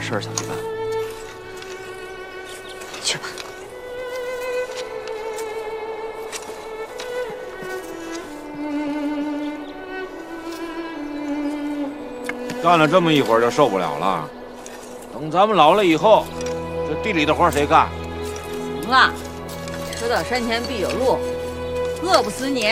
事儿想去办。 去吧。 干了这么一会儿就受不了了。等咱们老了以后，这地里的活谁干？ 行了，车到山前必有路，饿不死你。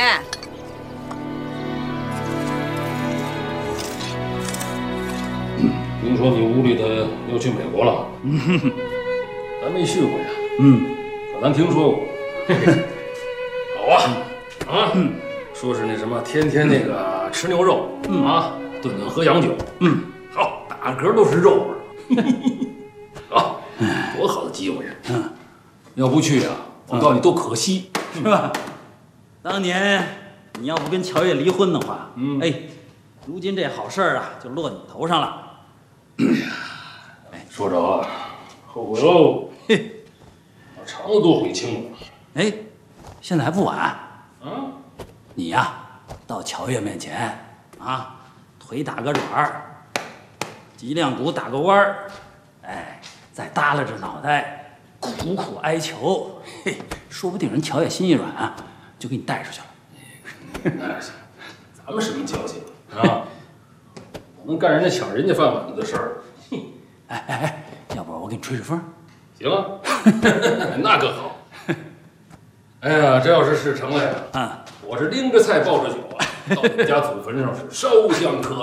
听说你屋里的要去美国了，咱没去过呀，可咱听说过。好啊，说是那什么，天天那个吃牛肉啊，顿顿喝洋酒，好，打嗝都是肉味儿，好，多好的机会呀！要不去啊，我告诉你多可惜， 是吧？当年你要不跟乔叶离婚的话，如今这好事儿啊就落你头上了。 说着了，后悔喽，把肠子都悔青了。 现在还不晚啊！ 你呀，到乔叶面前啊，腿打个软儿，脊梁骨打个弯儿，再耷拉着脑袋，苦苦哀求，说不定人乔叶心一软啊，就给你带出去了。 那行，咱们什么交情啊？我能干人家抢人家饭碗子的事儿。 要不我给你吹吹风？ 行啊，那更好。哎呀，这要是事成了呀，我是拎着菜抱着酒啊，到你家祖坟上是烧香磕